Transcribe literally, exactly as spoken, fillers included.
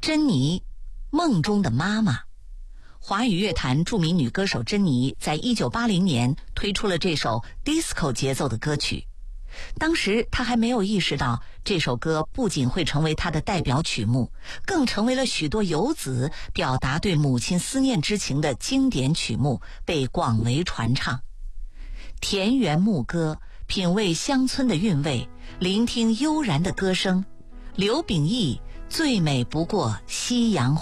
珍妮，梦中的妈妈。华语乐坛著名女歌手珍妮在一九八零年推出了这首 disco 节奏的歌曲。当时她还没有意识到，这首歌不仅会成为她的代表曲目，更成为了许多游子表达对母亲思念之情的经典曲目，被广为传唱。田园牧歌，品味乡村的韵味，聆听悠然的歌声。刘秉义，最美不过夕阳